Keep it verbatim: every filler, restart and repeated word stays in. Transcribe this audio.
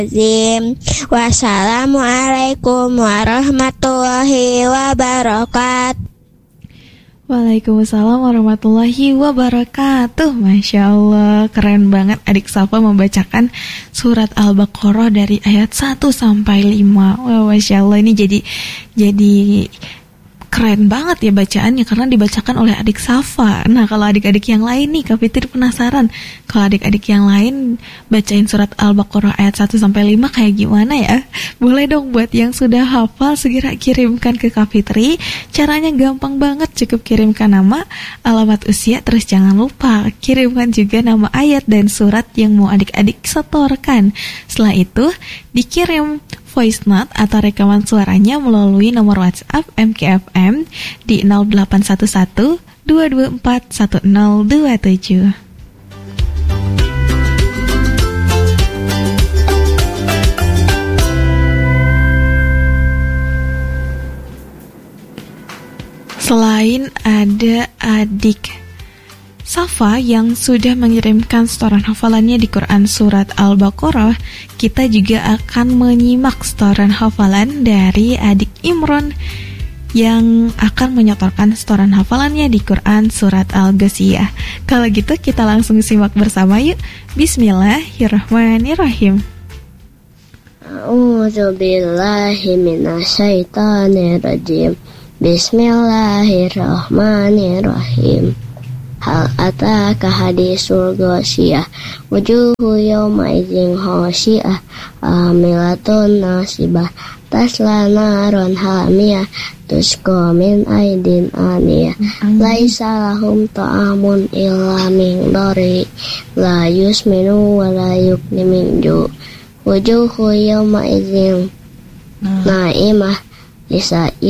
Azim. Wassalamualaikum warahmatullahi wabarakatuh. Waalaikumsalam warahmatullahi wabarakatuh. Masya Allah, keren banget adik Safa membacakan surat Al-Baqarah dari ayat satu sampai lima. Wah, Masya Allah, ini jadi jadi keren banget ya bacaannya karena dibacakan oleh adik Safa. Nah, kalau adik-adik yang lain nih, Kak Fitri penasaran, kalau adik-adik yang lain bacain surat Al-Baqarah ayat satu sampai lima kayak gimana ya? Boleh dong buat yang sudah hafal segera kirimkan ke Kak Fitri. Caranya gampang banget, cukup kirimkan nama, alamat usia, terus jangan lupa kirimkan juga nama ayat dan surat yang mau adik-adik setorkan. Setelah itu dikirim voice note atau rekaman suaranya melalui nomor WhatsApp M K F M di nol delapan satu satu dua dua empat satu nol dua tujuh. Selain ada adik Safa yang sudah mengirimkan setoran hafalannya di Quran Surat Al-Baqarah, kita juga akan menyimak setoran hafalan dari adik Imron yang akan menyetorkan setoran hafalannya di Quran Surat Al-Ghasyiyah. Kalau gitu kita langsung simak bersama yuk. Bismillahirrahmanirrahim. A'udzu billahi minasyaitonir rajim. Bismillahirrahmanirrahim. Hal ataka hadisul ghasyiyah wujuhu yawma idzin khasyiah amilatun nasibah tasla naron hamiyah tusqa min aidin aniyah laisa lahum ta'amun illa min dari la yusminu wa la yughni min ju' wujuhu yawma idzin naimah lisa